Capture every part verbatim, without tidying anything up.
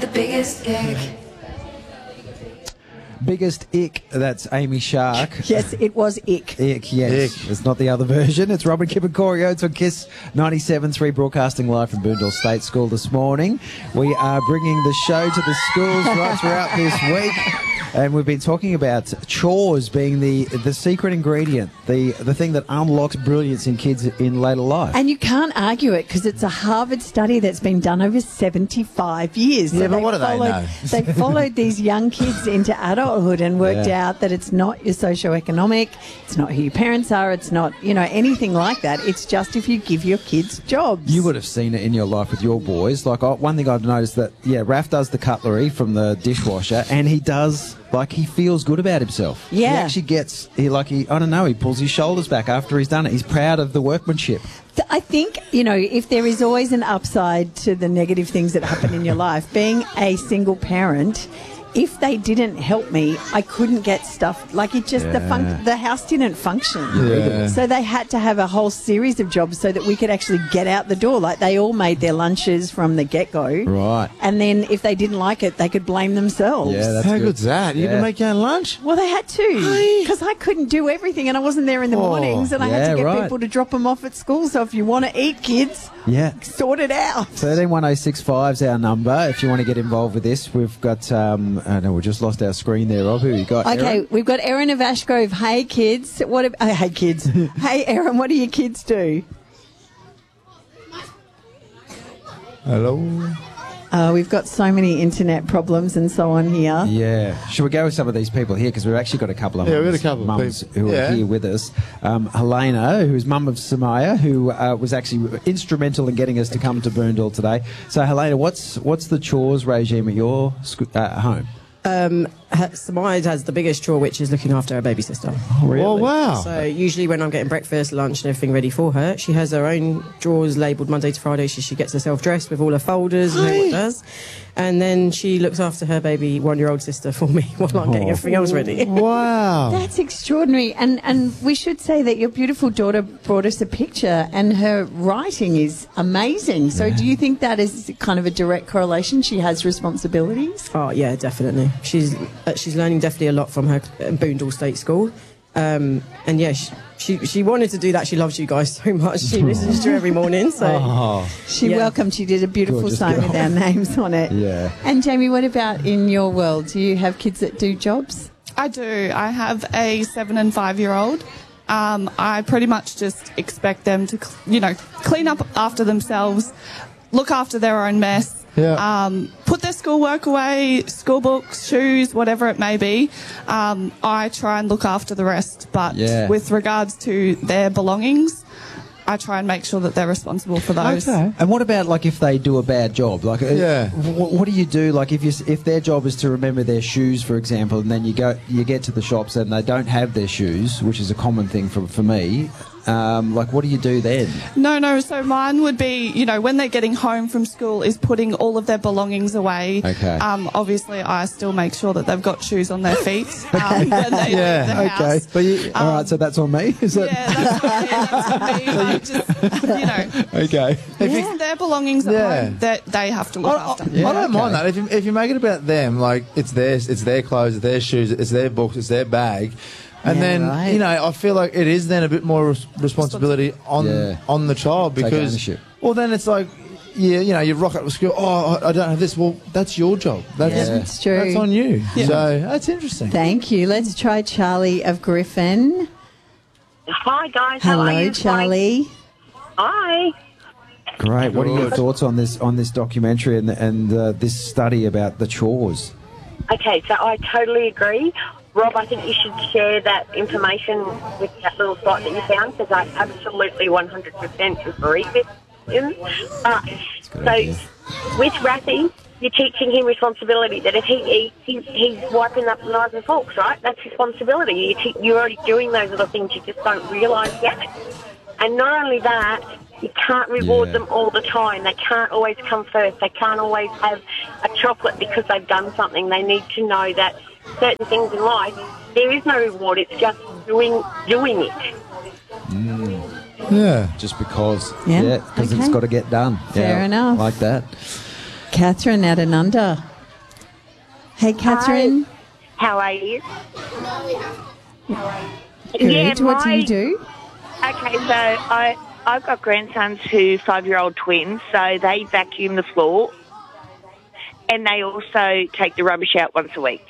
the biggest ick. Biggest ick, that's Amy Shark. Yes, it was ick. Ick, yes. Ick. It's not the other version. It's Robin, Kip and Corey Oates on Kiss ninety-seven point three, broadcasting live from Boondall State School this morning. We are bringing the show to the schools right throughout this week. And we've been talking about chores being the the secret ingredient, the the thing that unlocks brilliance in kids in later life. And you can't argue it because it's a Harvard study that's been done over seventy-five years. Yeah, but they what do they followed, know? They followed these young kids into adulthood and worked Yeah. out that it's not your socioeconomic, it's not who your parents are, it's not, you know, anything like that. It's just if you give your kids jobs. You would have seen it in your life with your boys. Like, oh, one thing I've noticed that, yeah, Raph does the cutlery from the dishwasher, and he does, like, he feels good about himself. Yeah. He actually gets, he like, he, I don't know, he pulls his shoulders back after he's done it. He's proud of the workmanship. Th- I think, you know, if there is always an upside to the negative things that happen in your life, being a single parent, if they didn't help me, I couldn't get stuff. Like, it just, the fun- the house didn't function. Yeah. So they had to have a whole series of jobs so that we could actually get out the door. Like, they all made their lunches from the get-go. Right. And then if they didn't like it, they could blame themselves. Yeah, that's How good. good's that? You Yeah. can make your own lunch? Well, they had to, because I couldn't do everything, and I wasn't there in the Oh, mornings, and I had yeah, to get right. people to drop them off at school. So if you want to eat, kids, Yeah. sort it out. thirteen one oh six five is our number if you want to get involved with this. We've got, um, oh no, we just lost our screen there, Rob. Who you got? Okay, Erin? we've got Erin of Ashgrove. Hey, kids. What? ab- Uh, hey, kids. Hey, Erin, what do your kids do? Hello? Uh, we've got so many internet problems and so on here. Yeah. Should we go with some of these people here? Because we've actually got a couple of Yeah, we've mums, got a couple of mums people. who Yeah. are here with us. Um, Helena, who's mum of Samaya, who uh, was actually instrumental in getting us to come to Boondall today. So, Helena, what's what's the chores regime at your sc- uh, home? Um, her- Samaya has the biggest chore, which is looking after her baby sister. Oh, wow. So usually when I'm getting breakfast, lunch and everything ready for her, she has her own drawers labelled Monday to Friday. She, she gets herself dressed with all her folders and what does. And then she looks after her baby one-year-old sister for me while I'm getting everything else ready. Wow. That's extraordinary. And and we should say that your beautiful daughter brought us a picture, and her writing is amazing. So do you think that is kind of a direct correlation? She has responsibilities? Oh, yeah, definitely. She's uh, she's learning definitely a lot from her uh, Boondall State School. Um, and yeah, she, she she wanted to do that. She loves you guys so much. She listens to you every morning. So Oh, She Yeah. welcomed. She did a beautiful Gorgeous sign girl. with our names on it. yeah. And Jamie, what about in your world? Do you have kids that do jobs? I do. I have a seven and five year old. Um, I pretty much just expect them to, cl- you know, clean up after themselves, look after their own mess, Yeah. um, put their schoolwork away, school books, shoes, whatever it may be. Um, I try and look after the rest. But Yeah. with regards to their belongings, I try and make sure that they're responsible for those. Okay. And what about, like, if they do a bad job? Like, uh, Yeah. wh- what do you do? Like, if you s- if their job is to remember their shoes, for example, and then you go you get to the shops and they don't have their shoes, which is a common thing for for me. Um, like, what do you do then? No, no. So mine would be, you know, when they're getting home from school, is putting all of their belongings away. Okay. Um, obviously, I still make sure that they've got shoes on their feet um, when they Yeah, leave the house. Okay, but you, all Um, right. So that's on me. Is that Yeah, that's what, yeah, that's what me. I just, you know, okay? it's their belongings at Yeah. home that they have to I, look I, after. Yeah, I don't okay. mind that. If you, if you make it about them, like, it's theirs, it's their clothes, it's their shoes, it's their books, it's their bag. And Yeah, then, right. you know, I feel like it is then a bit more res- responsibility on Yeah. on the child Take because, ownership. well, then it's like, yeah, you know, you rock up to school. Oh, I I don't have this. Well, that's your job. That's Yeah, it's true. That's on you. So that's interesting. Thank you. Let's try Charlie of Griffin. Hi guys. How Hello, are you? Charlie. Hi. Great. What are your Good. thoughts on this on this documentary and and uh, this study about the chores? Okay, so I totally agree. Rob, I think you should share that information with that little site that you found because I absolutely one hundred percent agree with him. But, so, with Rafi, you're teaching him responsibility that if he eats, he's, he's wiping up the knives and forks, right? That's responsibility. You te- you're already doing those little things, you just don't realise yet. And not only that, you can't reward Yeah. them all the time. They can't always come first. They can't always have a chocolate because they've done something. They need to know that certain things in life, there is no reward. It's just doing doing it. Yeah. Just because, Yeah, yeah, because okay. it's got to get done. Fair Yeah, enough. Like that. Catherine at Ananda. Hey, Catherine. How are you? Good. Yeah, what do my- you do? Okay, so I, I've got grandsons who five-year-old twins, so they vacuum the floor and they also take the rubbish out once a week.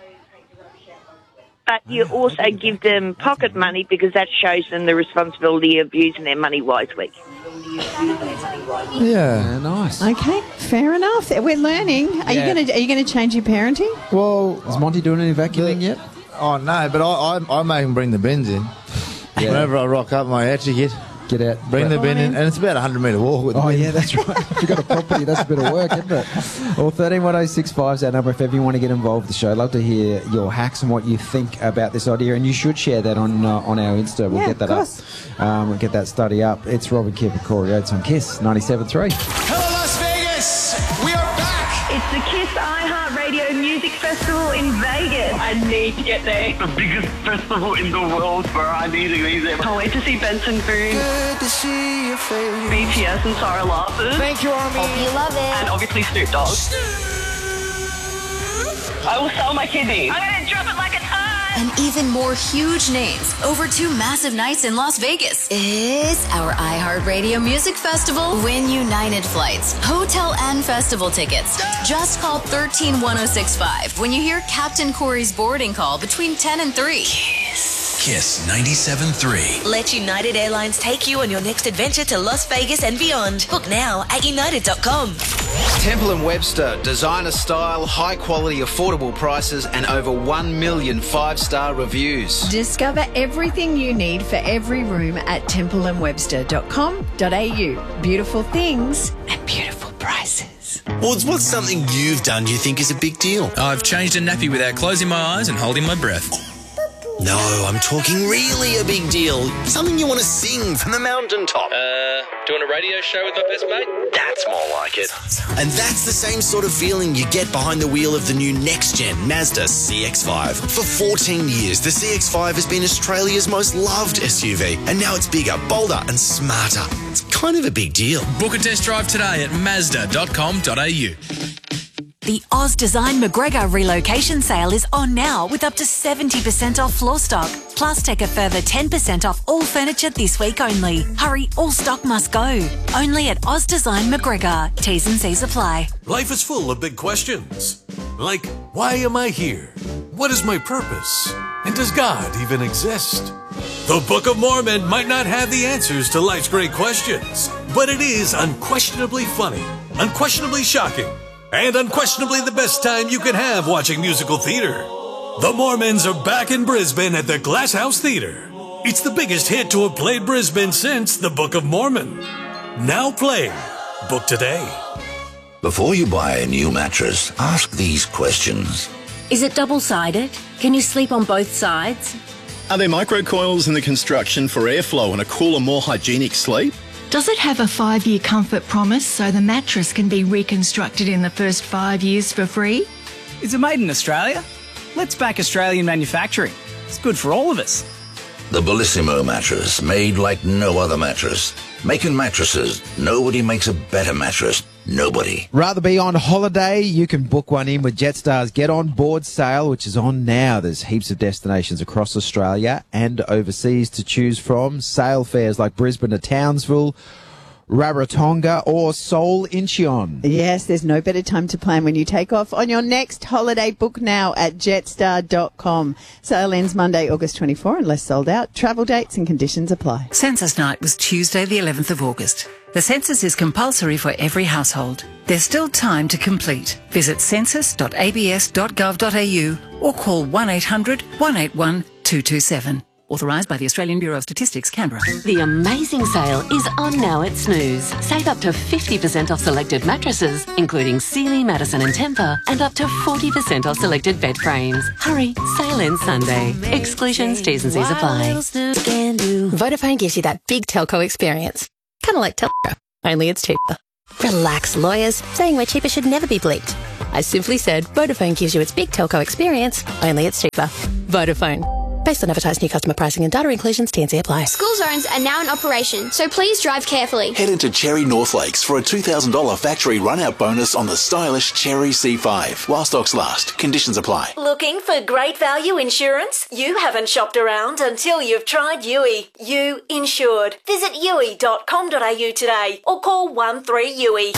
But you also give them pocket money because that shows them the responsibility of using their money wisely. Yeah. Yeah, nice. Okay, fair enough. We're learning. Are Yeah. you going to Are you going to change your parenting? Well, Is Monty doing any vacuuming yet? oh no, but I, I, I make them bring the bins in. Yeah. Whenever I rock up my etiquette, Get out. bring the bin in, and it's about a hundred metre walk with the Oh, bin. yeah, that's right. If you've got a property, that's a bit of work, isn't it? Well, thirteen one oh six five is our number if ever you want to get involved with the show. I'd love to hear your hacks and what you think about this idea, and you should share that on uh, on our Insta. We'll Yeah, get that of up. course. Um, we'll get that study up. It's Robin Kipp and Corey Oates on Kiss ninety-seven three. Hello, Las Vegas! We are back! It's the Kiss iHeartRadio Music Festival in Vegas. I need to get there. The biggest festival in the world where I need to be there. Can't wait to see Benson Boone, Good to see your face. B T S and Sarah Larson. Thank you, Army. You love it. And obviously Snoop Dogg. I will sell my kidney. I'm going to drop it like a ton. And even more huge names over two massive nights in Las Vegas. It's our iHeartRadio Music Festival. Win United flights, hotel and festival tickets. Just call one three one oh six five when you hear Captain Corey's boarding call between ten and three. Kiss ninety-seven three. Let United Airlines take you on your next adventure to Las Vegas and beyond. Book now at united dot com. Temple and Webster, designer style, high quality, affordable prices, and over one million five-star reviews. Discover everything you need for every room at temple and webster dot com dot a u. Beautiful things and beautiful prices. Well, what's something you've done you think is a big deal? I've changed a nappy without closing my eyes and holding my breath. No, I'm talking really a big deal. Something you want to sing from the mountaintop. Uh, doing a radio show with my best mate? That's more like it. And that's the same sort of feeling you get behind the wheel of the new next-gen Mazda C X five. For fourteen years, the C X five has been Australia's most loved S U V, and now it's bigger, bolder and smarter. It's kind of a big deal. Book a test drive today at mazda dot com dot a u. The Oz Design McGregor relocation sale is on now with up to seventy percent off floor stock. Plus, take a further ten percent off all furniture this week only. Hurry, all stock must go. Only at Oz Design McGregor. T's and C's apply. Life is full of big questions. Like, why am I here? What is my purpose? And does God even exist? The Book of Mormon might not have the answers to life's great questions, but it is unquestionably funny, unquestionably shocking, and unquestionably the best time you can have watching musical theater. The Mormons are back in Brisbane at the Glass House Theatre. It's the biggest hit to have played Brisbane since the Book of Mormon. Now playing. Book today. Before you buy a new mattress, ask these questions. Is it double-sided? Can you sleep on both sides? Are there microcoils in the construction for airflow and a cooler, more hygienic sleep? Does it have a five-year comfort promise so the mattress can be reconstructed in the first five years for free? Is it made in Australia? Let's back Australian manufacturing. It's good for all of us. The Bellissimo mattress, made like no other mattress. Making mattresses, nobody makes a better mattress. Nobody. Rather be on holiday, you can book one in with Jetstar's Get On Board sale, which is on now. There's heaps of destinations across Australia and overseas to choose from. Sale fares like Brisbane to Townsville, Rarotonga or Seoul Incheon. Yes, there's no better time to plan when you take off on your next holiday. Book now at jetstar dot com. Sale ends Monday, August twenty-fourth, unless sold out. Travel dates and conditions apply. Census night was Tuesday, the eleventh of August. The census is compulsory for every household. There's still time to complete. Visit census dot a b s dot gov dot a u or call one eight hundred, one eight one, two two seven. Authorised by the Australian Bureau of Statistics, Canberra. The amazing sale is on now at Snooze. Save up to fifty percent off selected mattresses, including Sealy, Madison and Tempur, and up to forty percent off selected bed frames. Hurry, sale ends Sunday. Exclusions, T's and C's apply. Vodafone gives you that big telco experience. Kind of like Telco, only it's cheaper. Relax, lawyers. Saying we're cheaper should never be bleeped. I simply said Vodafone gives you its big telco experience, only it's cheaper. Vodafone. Based on advertised new customer pricing and data inclusions, T and C apply. School zones are now in operation, so please drive carefully. Head into Cherry North Lakes for a two thousand dollars factory run-out bonus on the stylish Cherry C five. While stocks last, conditions apply. Looking for great value insurance? You haven't shopped around until you've tried U I. You insured. Visit U I dot com dot a u today or call one three U I.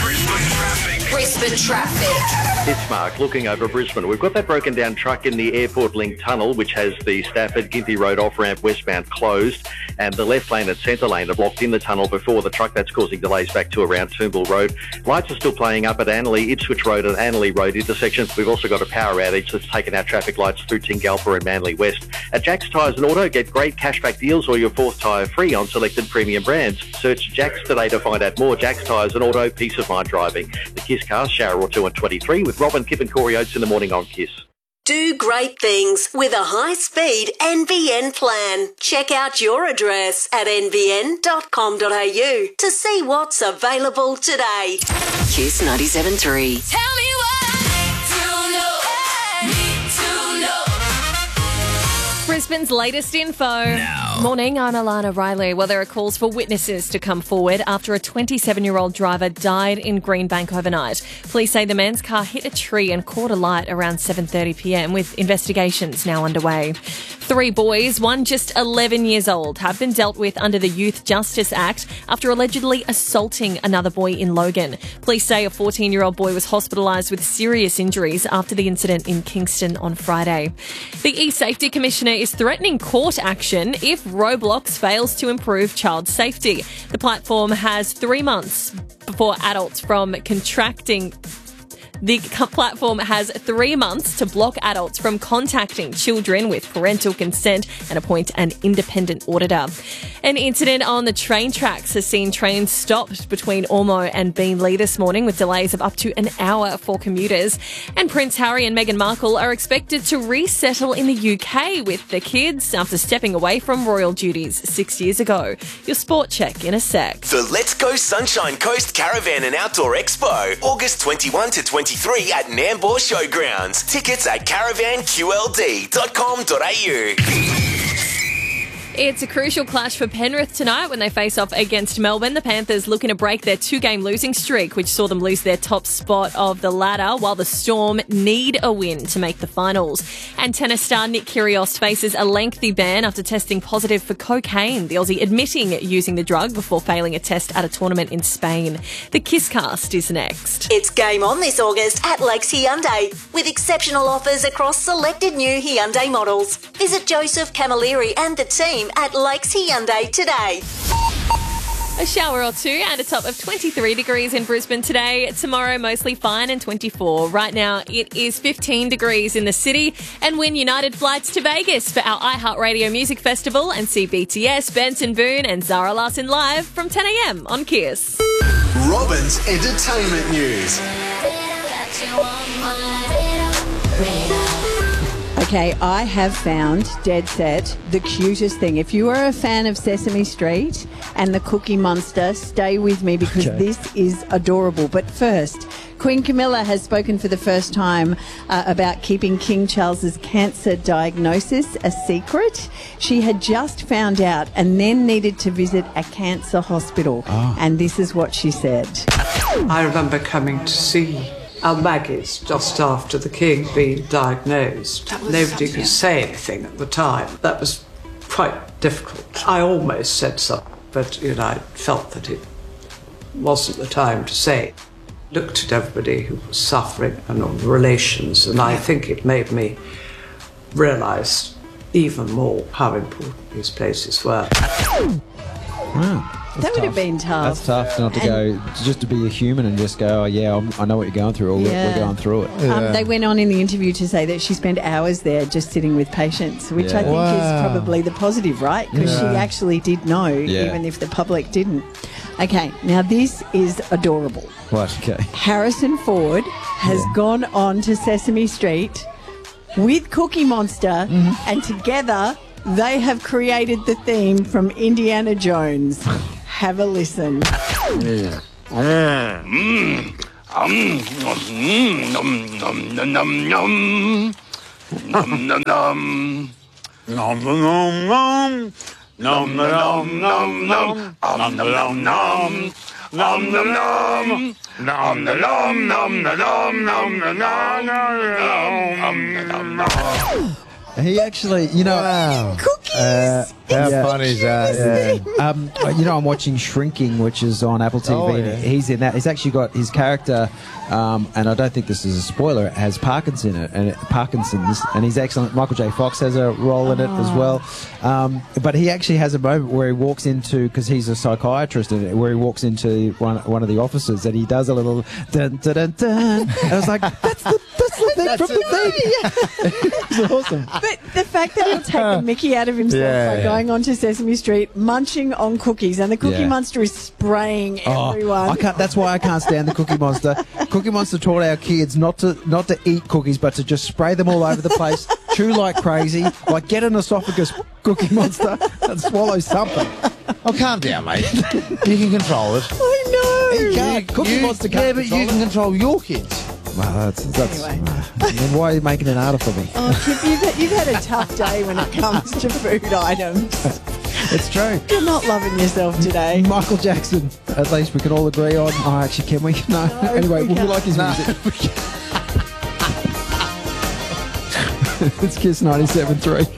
Brisbane traffic. It's Mark looking over Brisbane. We've got that broken down truck in the Airport Link Tunnel, which has the Stafford Gympie Road off-ramp westbound closed, and the left lane and centre lane are blocked in the tunnel before the truck. That's causing delays back to around Toombul Road. Lights are still playing up at Annerley, Ipswich Road and Annerley Road intersections. We've also got a power outage that's taken out traffic lights through Tingalpa and Manly West. At Jack's Tyres and Auto, get great cashback deals or your fourth tyre free on selected premium brands. Search Jack's today to find out more. Jack's Tyres and Auto, peace of mind driving. The Kiss Cars, Shower or two and twenty-three with Robin, Kip and Corey Oates in the morning on Kiss. Do great things with a high-speed N B N plan. Check out your address at n b n dot com dot a u to see what's available today. Kiss ninety-seven point three. Tell me what to know. Need to know. Brisbane's latest info. Now. Morning, I'm Alana Riley. Well, there are calls for witnesses to come forward after a twenty-seven-year-old driver died in Greenbank overnight. Police say the man's car hit a tree and caught alight around seven thirty p m, with investigations now underway. Three boys, one just eleven years old, have been dealt with under the Youth Justice Act after allegedly assaulting another boy in Logan. Police say a fourteen-year-old boy was hospitalised with serious injuries after the incident in Kingston on Friday. The E-Safety Commissioner is threatening court action if Roblox fails to improve child safety. The platform has three months before adults from contracting The platform has three months to block adults from contacting children with parental consent and appoint an independent auditor. An incident on the train tracks has seen trains stopped between Ormeau and Beenleigh this morning, with delays of up to an hour for commuters. And Prince Harry and Meghan Markle are expected to resettle in the U K with the kids after stepping away from royal duties six years ago. Your sport check in a sec. The Let's Go Sunshine Coast Caravan and Outdoor Expo, August twenty-first to twenty-third at Nambour Showgrounds. Tickets at caravan q l d dot com dot a u. It's a crucial clash for Penrith tonight when they face off against Melbourne. The Panthers looking to break their two-game losing streak, which saw them lose their top spot of the ladder, while the Storm need a win to make the finals. And tennis star Nick Kyrgios faces a lengthy ban after testing positive for cocaine, the Aussie admitting using the drug before failing a test at a tournament in Spain. The Kisscast is next. It's game on this August at Lakes Hyundai, with exceptional offers across selected new Hyundai models. Visit Joseph Camilleri and the team at Lakes Hyundai today. A shower or two and a top of twenty-three degrees in Brisbane today. Tomorrow, mostly fine and twenty-four. Right now, it is fifteen degrees in the city. And win United flights to Vegas for our iHeartRadio Music Festival and see B T S, Benson Boone and Zara Larsson live from ten a m on Kiss. Robin's entertainment news. Okay, I have found, dead set, the cutest thing. If you are a fan of Sesame Street and the Cookie Monster, stay with me because okay. This is adorable. But first, Queen Camilla has spoken for the first time uh, about keeping King Charles's cancer diagnosis a secret. She had just found out and then needed to visit a cancer hospital. Oh. And this is what she said. I remember coming to see our Maggie's just after the King being diagnosed. Nobody could say anything at the time. That was quite difficult. I almost said something, but you know, I felt that it wasn't the time to say. Looked at everybody who was suffering and all the relations, and I think it made me realise even more how important these places were. Wow. That would have been tough. That's tough not to and go, just to be a human and just go, oh yeah, I'm, I know what you're going through, or yeah. we're going through it. Yeah. Um, they went on in the interview to say that she spent hours there just sitting with patients, which yeah. I think wow. is probably the positive, right? Because yeah. she actually did know, yeah. even if the public didn't. Okay, now this is adorable. What? Okay. Harrison Ford has yeah. gone on to Sesame Street with Cookie Monster, mm-hmm. and together they have created the theme from Indiana Jones. Have a listen. Yeah. Mm. Um, mm, nom, nom, nom, nom, nom. Nom, nom, nom. Nom nom nom. Nom nom nom nom. Nom nom nom nom. Nom nom nom. Nom nom nom nom nom nom nom nom nom. He actually, you know, wow. Cookies. Uh, how funny is that? Yeah. Um, you know, I'm watching Shrinking, which is on Apple T V. Oh, and yeah. He's in that. He's actually got his character, um, and I don't think this is a spoiler. It has Parkinson in it, and it, Parkinson's, and he's excellent. Michael J. Fox has a role in it as well. Um, but he actually has a moment where he walks into, because he's a psychiatrist, and where he walks into one one of the offices, and he does a little dun dun dun dun. And I was like, that's the that's the thing That's from the thing. It's awesome. But the fact that he'll take the mickey out of himself Yeah, by yeah. going onto Sesame Street, munching on cookies, and the Cookie Yeah. Monster is spraying Oh, everyone. I can't. That's why I can't stand the Cookie Monster. Cookie Monster taught our kids not to not to eat cookies, but to just spray them all over the place, chew like crazy, like get an esophagus Cookie Monster and swallow something. Oh, calm down, mate. You can control it. I know. He can't. Cookie You- Monster can't yeah, but control you it. can control your kids. Well, that's, that's Anyway. then why are you making it harder for me? Oh, Kip, you've, you've had a tough day when it comes to food items. It's true. You're not loving yourself today. Michael Jackson, at least we can all agree on. Oh, actually, can we? No. No, anyway, we we can't. like his No. music. It's Kiss ninety-seven point three.